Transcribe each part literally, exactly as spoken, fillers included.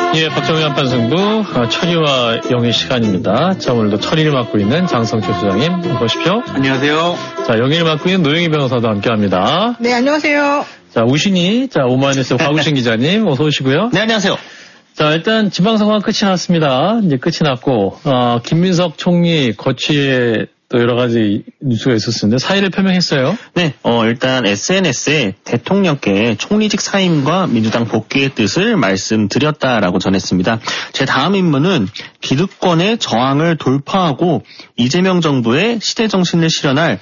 예, 박정희 한판승부 철이와 영희 시간입니다. 자, 오늘도 철이를 맡고 있는 장성철 소장님 어서 오십시오. 안녕하세요. 자, 영희를 맡고 있는 노영희 변호사도 함께합니다. 네, 안녕하세요. 자, 우신이 자 오마이뉴스 박우신 기자님 어서 오시고요. 네, 안녕하세요. 자, 일단 지방선거가 끝이 났습니다. 이제 끝이 났고 어, 김민석 총리 거취에 또 여러 가지 뉴스가 있었는데 사의를 표명했어요. 네, 어, 일단 에스엔에스에 대통령께 총리직 사임과 민주당 복귀의 뜻을 말씀드렸다라고 전했습니다. 제 다음 임무는 기득권의 저항을 돌파하고 이재명 정부의 시대 정신을 실현할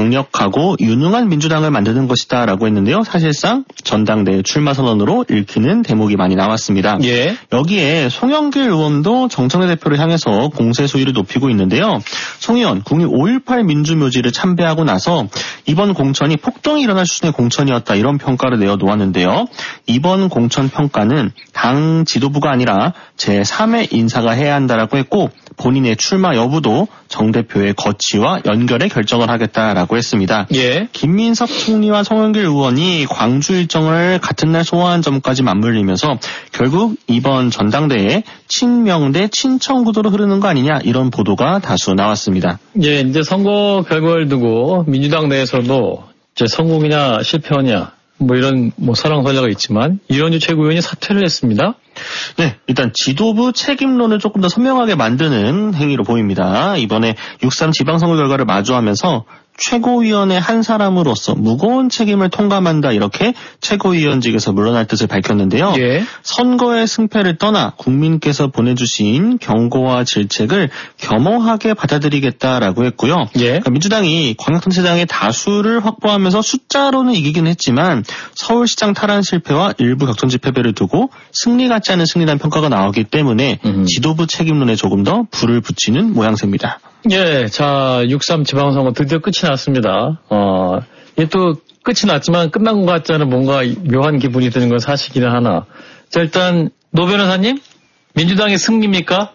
강력하고 유능한 민주당을 만드는 것이다 라고 했는데요. 사실상 전당대회 출마 선언으로 읽히는 대목이 많이 나왔습니다. 예. 여기에 송영길 의원도 정청래 대표를 향해서 공세 수위를 높이고 있는데요. 송 의원 국립 오일팔 민주묘지를 참배하고 나서 이번 공천이 폭동이 일어날 수준의 공천이었다 이런 평가를 내어놓았는데요. 이번 공천 평가는 당 지도부가 아니라 제삼의 인사가 해야 한다라고 했고 본인의 출마 여부도 정 대표의 거취와 연결해 결정을 하겠다라고 했습니다. 예. 김민석 총리와 송영길 의원이 광주 일정을 같은 날 소화한 점까지 맞물리면서 결국 이번 전당대회에 친명 대 친청 구도로 흐르는 거 아니냐 이런 보도가 다수 나왔습니다. 예, 이제 선거 결과를 두고 민주당 내에서도 이제 성공이냐 실패냐 뭐 이런 뭐 설왕설래가 있지만 이현주 최고위원이 사퇴를 했습니다. 네, 일단 지도부 책임론을 조금 더 선명하게 만드는 행위로 보입니다. 이번에 육삼 지방선거 결과를 마주하면서 최고위원의 한 사람으로서 무거운 책임을 통감한다 이렇게 최고위원직에서 물러날 뜻을 밝혔는데요. 예. 선거의 승패를 떠나 국민께서 보내주신 경고와 질책을 겸허하게 받아들이겠다라고 했고요. 예. 그러니까 민주당이 광역단체장의 다수를 확보하면서 숫자로는 이기긴 했지만 서울시장 탈환 실패와 일부 격전지 패배를 두고 승리 같지 않은 승리라는 평가가 나오기 때문에 음. 지도부 책임론에 조금 더 불을 붙이는 모양새입니다. 예, 자, 육삼 지방선거 드디어 끝이 났습니다. 어, 이게 또 끝이 났지만 끝난 것 같지 않은 뭔가 묘한 기분이 드는 건 사실이긴 하나. 자, 일단 노 변호사님, 민주당의 승리입니까?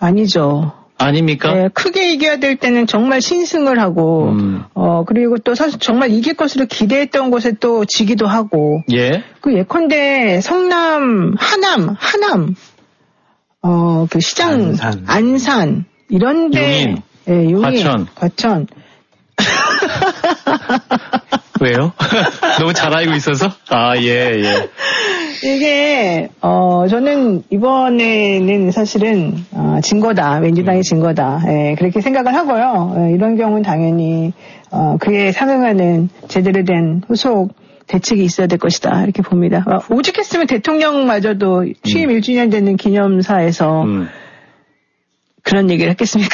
아니죠. 아닙니까? 네, 크게 이겨야 될 때는 정말 신승을 하고, 음. 어, 그리고 또 사실 정말 이길 것으로 기대했던 곳에 또 지기도 하고, 예. 그 예컨대 성남, 하남, 하남, 어, 그 시장, 안산, 안산 이런데, 용인, 예, 용인, 과천, 과천. 왜요? 너무 잘 알고 있어서? 아, 예, 예. 이게, 어, 저는 이번에는 사실은, 어, 진 거다. 민주당이 진 거다. 예, 그렇게 생각을 하고요. 예, 이런 경우는 당연히, 어, 그에 상응하는 제대로 된 후속 대책이 있어야 될 것이다. 이렇게 봅니다. 어, 오죽했으면 대통령마저도 취임 음. 일 주년 되는 기념사에서 음. 그런 얘기를 했겠습니까?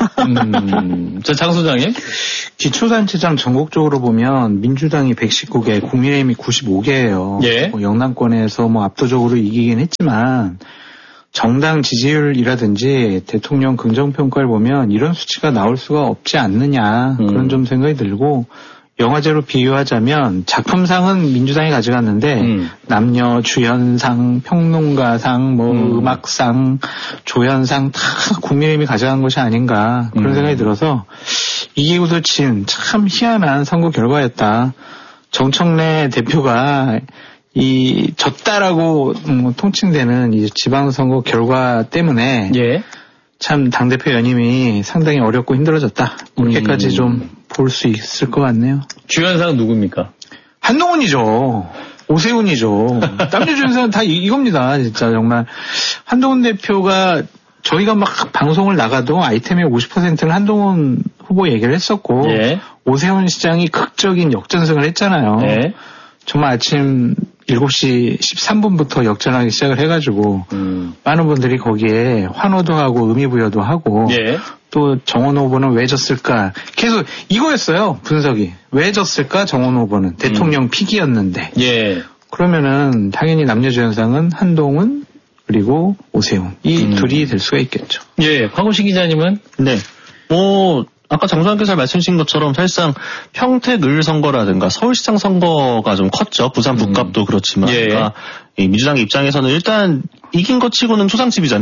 음, 저 장 소장님? 기초단체장 전국적으로 보면 민주당이 백십구 개, 국민의힘이 구십오 개예요. 예. 뭐 영남권에서 뭐 압도적으로 이기긴 했지만 정당 지지율이라든지 대통령 긍정평가를 보면 이런 수치가 나올 수가 없지 않느냐 그런 음. 좀 생각이 들고 영화제로 비유하자면 작품상은 민주당이 가져갔는데 음. 남녀 주연상, 평론가상, 뭐 음. 음악상, 조연상 다 국민의힘이 가져간 것이 아닌가 그런 음. 생각이 들어서 이기고도 친 참 희한한 선거 결과였다. 정청래 대표가 이 졌다라고 뭐 통칭되는 이 지방선거 결과 때문에 예. 참 당대표 연임이 상당히 어렵고 힘들어졌다. 그렇게까지 음. 좀 볼 수 있을 것 같네요. 주연상 누굽니까? 한동훈이죠. 오세훈이죠. 남녀 주연상은 다 이, 이겁니다. 진짜 정말 한동훈 대표가 저희가 막 방송을 나가도 아이템의 오십 퍼센트는 한동훈 후보 얘기를 했었고 예. 오세훈 시장이 극적인 역전승을 했잖아요. 예. 정말 아침 일곱 시 십삼 분부터 역전하기 시작을 해가지고 음. 많은 분들이 거기에 환호도 하고 의미부여도 하고 예. 또 정원 후보는 왜 졌을까 계속 이거였어요. 분석이. 왜 졌을까 정원 후보는 대통령 음. 픽이었는데 예. 그러면은 당연히 남녀주연상은 한동훈 그리고 오세훈 이 음. 둘이 될 수가 있겠죠. 예. 황우신 기자님은? 네. 뭐 아까 장소장께서 말씀하신 것처럼 사실상 평택 을 선거라든가 서울시장 선거가 좀 컸죠. 부산 북갑도 음. 그렇지만 예. 그러니까 이 민주당 입장에서는 일단 이긴 것 치고는 초상집이잖아요.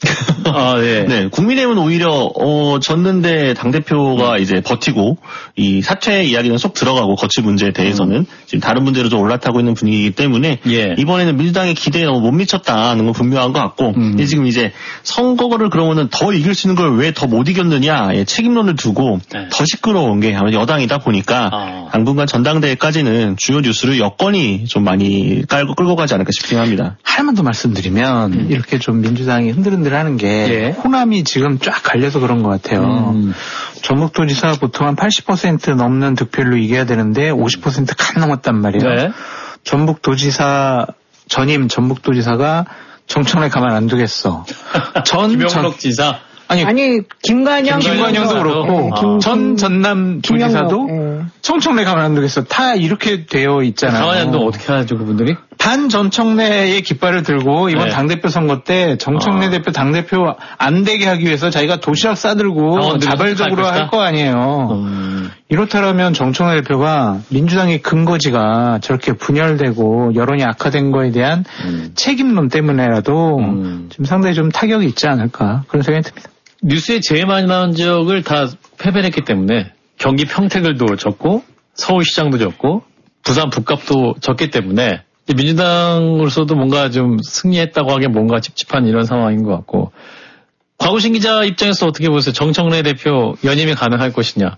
아, 예. 네, 국민의힘은 오히려 어, 졌는데 당 대표가 이제 버티고 이 사퇴 이야기는 쏙 들어가고 거취 문제에 대해서는 음. 지금 다른 문제로 좀 올라타고 있는 분위기이기 때문에 예. 이번에는 민주당의 기대에 너무 못 미쳤다는 건 분명한 것 같고 음. 지금 이제 선거를 그러면은 더 이길 수 있는 걸 왜 더 못 이겼느냐 예, 책임론을 두고 네. 더 시끄러운 게 아마 여당이다 보니까 아. 당분간 전당대회까지는 주요 뉴스를 여권이 좀 많이 깔고 끌고 가지 않을까 싶긴 합니다. 하나만 더 말씀드리면 음. 이렇게 좀 민주당이 흔들흔들하는 게 예. 호남이 지금 쫙 갈려서 그런 것 같아요. 음. 전북도지사 보통 한 팔십 퍼센트 넘는 득표율로 이겨야 되는데 오십 퍼센트 간 넘었단 말이에요. 네. 전북도지사 전임 전북도지사가 정청래 가만 안 두겠어. 전 김영록 지사. 아니, 아니 김관영 김관영도 그렇고 아. 김, 전 전남 도지사도 네. 청청래 가만 안 두겠어. 다 이렇게 되어 있잖아요. 가만히 안 두면 어떻게 하죠 그분들이? 반 전청래의 깃발을 들고 이번 네. 당대표 선거 때 정청래 아. 대표 당대표 안 되게 하기 위해서 자기가 도시락 싸들고 자발적으로 할 거 아니에요. 음. 이렇다면 정청래 대표가 민주당의 근거지가 저렇게 분열되고 여론이 악화된 거에 대한 음. 책임론 때문에라도 음. 좀 상당히 좀 타격이 있지 않을까 그런 생각이 듭니다. 뉴스에 제일 많이 나온 지역을 다 패배를 했기 때문에 경기 평택을도 졌고 서울시장도 졌고 부산 북갑도 졌기 때문에 민주당으로서도 뭔가 좀 승리했다고 하기엔 뭔가 찝찝한 이런 상황인 것 같고 곽우신 기자 입장에서 어떻게 보세요? 정청래 대표 연임이 가능할 것이냐?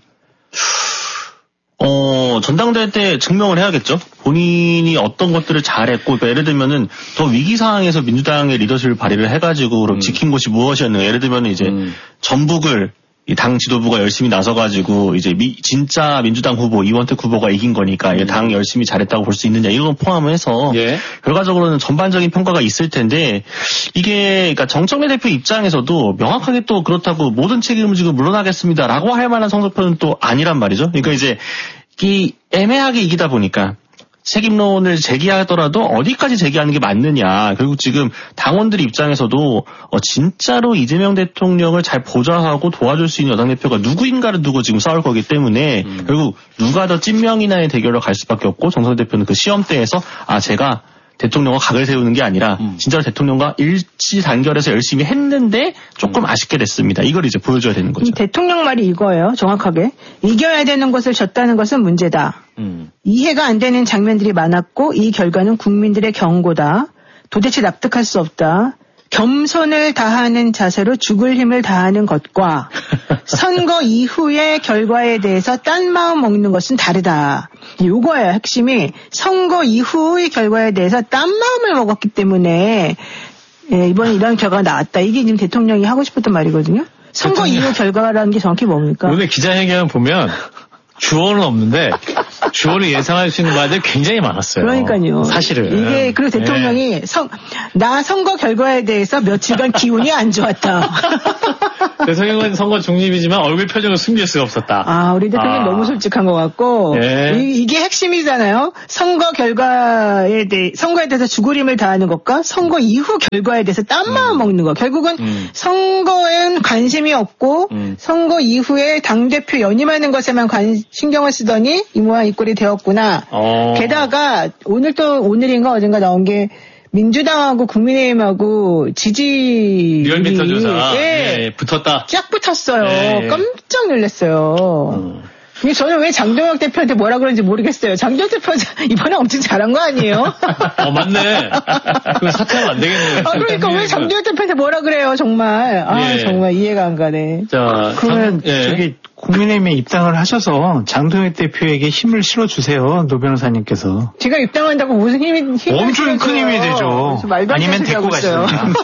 어, 전당대회 때 증명을 해야겠죠. 본인이 어떤 것들을 잘했고, 그러니까 예를 들면은 더 위기 상황에서 민주당의 리더십을 발휘를 해가지고 그럼 음. 지킨 곳이 무엇이었는가. 예를 들면 이제 음. 전북을 이 당 지도부가 열심히 나서가지고 이제 미, 진짜 민주당 후보 이원택 후보가 이긴 거니까 음. 당 열심히 잘했다고 볼 수 있느냐 이런 걸 포함해서 예. 결과적으로는 전반적인 평가가 있을 텐데 이게 그러니까 정청래 대표 입장에서도 명확하게 또 그렇다고 모든 책임을 지고 물러나겠습니다라고 할 만한 성적표는 또 아니란 말이죠. 그러니까 이제 이 애매하게 이기다 보니까. 책임론을 제기하더라도 어디까지 제기하는 게 맞느냐. 결국 지금 당원들 입장에서도 어 진짜로 이재명 대통령을 잘 보좌하고 도와줄 수 있는 여당 대표가 누구인가를 두고 지금 싸울 거기 때문에 음. 결국 누가 더 찐명이나의 대결로 갈 수밖에 없고 정선 대표는 그 시험대에서 아 제가 대통령과 각을 세우는 게 아니라 음. 진짜로 대통령과 일치 단결해서 열심히 했는데 조금 음. 아쉽게 됐습니다. 이걸 이제 보여줘야 되는 거죠. 대통령 말이 이거예요. 정확하게. 이겨야 되는 것을 졌다는 것은 문제다. 음. 이해가 안 되는 장면들이 많았고 이 결과는 국민들의 경고다. 도대체 납득할 수 없다. 겸손을 다하는 자세로 죽을 힘을 다하는 것과 선거 이후의 결과에 대해서 딴 마음 먹는 것은 다르다. 요거예요. 핵심이 선거 이후의 결과에 대해서 딴 마음을 먹었기 때문에 예, 이번에 이런 결과가 나왔다. 이게 지금 대통령이 하고 싶었던 말이거든요. 선거 대통령... 이후 결과라는 게 정확히 뭡니까? 오늘 기자회견 보면 주어는 없는데 주어를 예상할 수 있는 말들이 굉장히 많았어요. 그러니까요. 사실은. 이게 그리고 대통령이 네. 선, 나 선거 결과에 대해서 며칠간 기운이 안 좋았다. 대통령은 선거 중립이지만 얼굴 표정을 숨길 수가 없었다. 아, 우리 대통령 아. 너무 솔직한 것 같고 네. 이, 이게 핵심이잖아요. 선거 결과에 대해 선거에 대해서 죽을 힘을 다하는 것과 선거 이후 결과에 대해서 딴 마음 음. 먹는 거. 결국은 음. 선거엔 관심이 없고 음. 선거 이후에 당대표 연임하는 것에만 관, 신경을 쓰더니 이 모양 이 꼴이 되었구나. 어. 게다가 오늘 또 오늘인가 어젠가 나온 게 민주당하고 국민의힘하고 지지 리얼미터 조사 네, 네, 붙었다. 쫙 붙었어요. 네. 깜짝 놀랐어요. 음. 저는 왜 장동혁 대표한테 뭐라 그런지 모르겠어요. 장동혁 대표 이번에 엄청 잘한 거 아니에요? 어 맞네. 그 사퇴하면 안 되겠네요. 아 그러니까 왜 장동혁 대표한테 뭐라 그래요 정말. 아 예. 정말 이해가 안 가네. 자 그러면 장, 예. 저기 국민의힘에 입당을 하셔서 장동혁 대표에게 힘을 실어주세요. 노 변호사님께서. 제가 입당한다고 무슨 힘이 힘이 엄청 큰 힘이 되죠. 아니면 데리고 가시죠.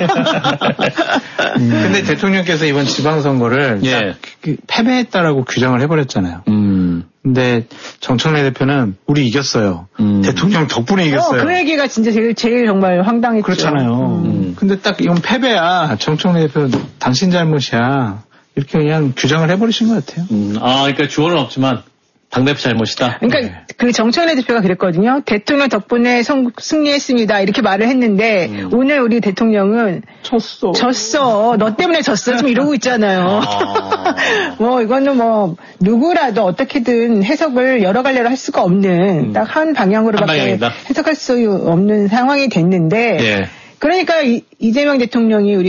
음. 근데 대통령께서 이번 지방선거를 예. 패배했다라고 규정을 해버렸잖아요. 음. 근데 정청래 대표는 우리 이겼어요. 음. 대통령 덕분에 이겼어요. 어, 그 얘기가 진짜 제일, 제일 정말 황당했죠. 그렇잖아요. 음. 근데 딱 이건 패배야. 정청래 대표 당신 잘못이야. 이렇게 그냥 규정을 해버리신 것 같아요. 음, 아, 그러니까 주어는 없지만 당대표 잘못이다. 그러니까 네. 그 정청래 대표가 그랬거든요. 대통령 덕분에 성, 승리했습니다. 이렇게 말을 했는데 음. 오늘 우리 대통령은 졌어. 졌어. 너 때문에 졌어. 좀 이러고 있잖아요. 아. 뭐 이거는 뭐 누구라도 어떻게든 해석을 여러 갈래로 할 수가 없는 음. 딱 한 방향으로밖에 한 해석할 수 없는 상황이 됐는데. 예. 그러니까 이, 이재명 대통령이 우리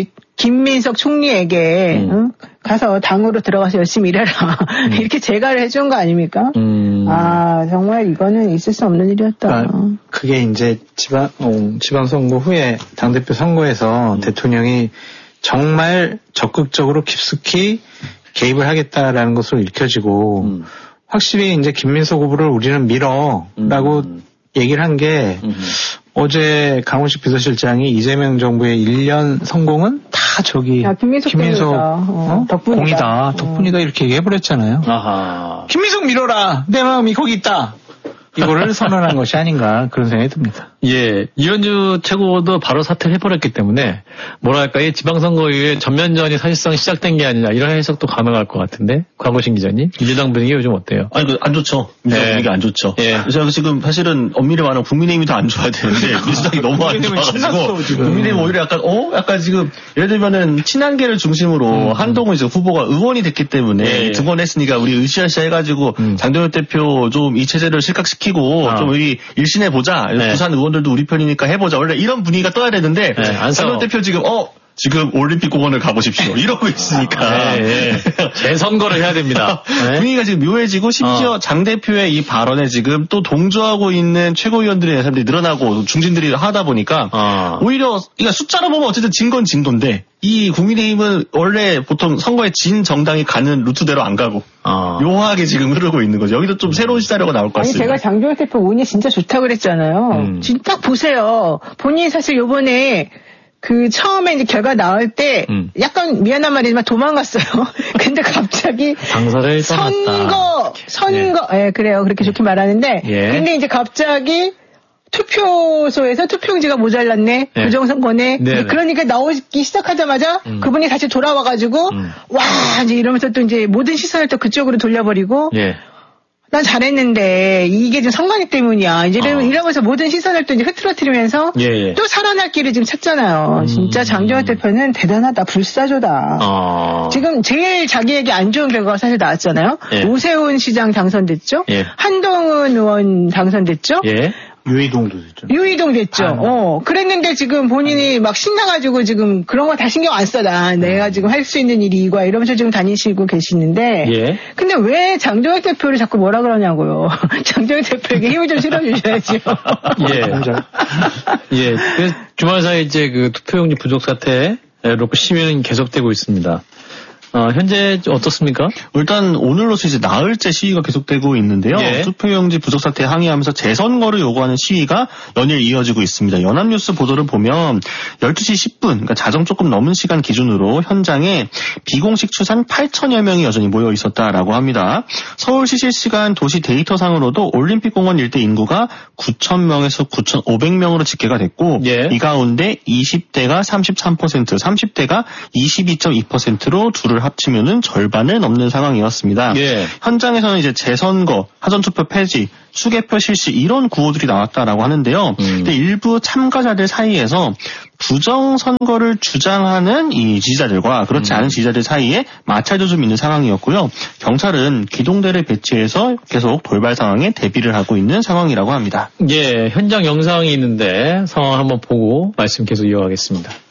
김민석 총리에게 음. 응? 가서 당으로 들어가서 열심히 일해라. 음. 이렇게 제가를 해준 거 아닙니까? 음. 아, 정말 이거는 있을 수 없는 일이었다. 그러니까 그게 이제 지방, 어, 지방선거 후에 당대표 선거에서 음. 대통령이 정말 적극적으로 깊숙이 개입을 하겠다라는 것으로 읽혀지고 음. 확실히 이제 김민석 후보를 우리는 밀어라고 음. 얘기를 한 게 음. 어제 강훈식 비서실장이 이재명 정부의 일 년 성공은 다 저기 야, 김민석, 김민석 어, 덕분이다. 공이다. 덕분이다. 이렇게 얘기해버렸잖아요. 아하. 김민석 밀어라. 내 마음이 거기 있다. 이거를 선언한 것이 아닌가 그런 생각이 듭니다. 예, 이현주 최고도 바로 사퇴를 해버렸기 때문에 뭐랄까 이 지방선거 이후에 전면전이 사실상 시작된 게 아니냐 이런 해석도 가능할 것 같은데 광고신 기자님 민주당 분위기 요즘 어때요? 아니 그 안 좋죠. 민주당 네. 분위기 안 좋죠. 예. 제가 지금 사실은 엄밀히 말하면 국민의힘이 더 안 좋아야 되는데 민주당이 너무 안 좋아가지고 국민의힘 오히려 약간 어 약간 지금 예를 들면은 친한계를 중심으로 음. 한동훈 이제 후보가 의원이 됐기 때문에 예. 등원했으니까 우리 으쌰으쌰 해가지고 음. 장동혁 대표 좀 이 체제를 실각시키 키고 아. 좀 우리 일신해 보자. 네. 부산 의원들도 우리 편이니까 해보자. 원래 이런 분위기가 떠야 되는데 네, 장동혁 대표 지금 어 지금 올림픽 공원을 가보십시오. 이러고 있으니까. 네, 네. 재선거를 해야 됩니다. 네. 분위기가 지금 묘해지고 심지어 어. 장 대표의 이 발언에 지금 또 동조하고 있는 최고위원들의 사람들이 늘어나고 중진들이 하다 보니까 어. 오히려 그러니까 숫자로 보면 어쨌든 진 건 진 건데 이 국민의힘은 원래 보통 선거에 진 정당이 가는 루트대로 안 가고 어. 묘하게 지금 흐르고 있는 거죠. 여기도 좀 새로운 시나리오가 나올 것 같습니다. 아니 제가 장동혁 대표 운이 진짜 좋다고 그랬잖아요. 음. 지금 딱 보세요. 본인이 사실 요번에 그 처음에 이제 결과 나올 때 음. 약간 미안한 말이지만 도망갔어요. 근데 갑자기 당사를 선거 선거 예. 예 그래요 그렇게 좋게 말하는데 예. 근데 이제 갑자기 투표소에서 투표용지가 모자랐네 네. 부정선거네 그러니까 나오기 시작하자마자 음. 그분이 다시 돌아와가지고 음. 와 이제 이러면서 또 이제 모든 시선을 또 그쪽으로 돌려버리고. 예. 난 잘했는데 이게 좀 선관위 때문이야. 이제 어. 이러면서 모든 시선을 또 이제 흐트러뜨리면서 예, 예. 또 살아날 길을 지금 찾잖아요. 음. 진짜 장동혁 대표는 대단하다. 불사조다. 어. 지금 제일 자기에게 안 좋은 결과가 사실 나왔잖아요. 예. 오세훈 시장 당선됐죠. 예. 한동훈 의원 당선됐죠. 예. 유이동도 됐죠. 유이동 됐죠. 아, 어. 그랬는데 지금 본인이 막 신나가지고 지금 그런 거 다 신경 안 써. 나 내가 지금 할 수 있는 일이 이거야. 이러면서 지금 다니시고 계시는데. 예. 근데 왜 장동혁 대표를 자꾸 뭐라 그러냐고요. 장동혁 대표에게 힘을 좀 실어주셔야죠. 예. 예. 그래서 주말 사이 이제 그 투표용지 부족 사태 놓고 시위는 계속되고 있습니다. 어, 현재 어떻습니까? 일단 오늘로서 이제 나흘째 시위가 계속되고 있는데요. 예. 투표용지 부족 사태에 항의하면서 재선거를 요구하는 시위가 연일 이어지고 있습니다. 연합뉴스 보도를 보면 열두 시 십 분, 그러니까 자정 조금 넘은 시간 기준으로 현장에 비공식 추산 팔천여 명이 여전히 모여 있었다라고 합니다. 서울시 실시간 도시 데이터상으로도 올림픽공원 일대 인구가 구천 명에서 구천오백 명으로 집계가 됐고 예. 이 가운데 이십 대가 삼십삼 퍼센트, 삼십 대가 이십이 점 이 퍼센트로 둘을 합치면은 절반을 넘는 상황이었습니다. 예. 현장에서는 이제 재선거, 사전투표 폐지, 수개표 실시 이런 구호들이 나왔다라고 하는데요. 음. 근데 일부 참가자들 사이에서 부정선거를 주장하는 이 지지자들과 그렇지 음. 않은 지지자들 사이에 마찰도 좀 있는 상황이었고요. 경찰은 기동대를 배치해서 계속 돌발 상황에 대비를 하고 있는 상황이라고 합니다. 예, 현장 영상이 있는데 상황 한번 보고 말씀 계속 이어가겠습니다.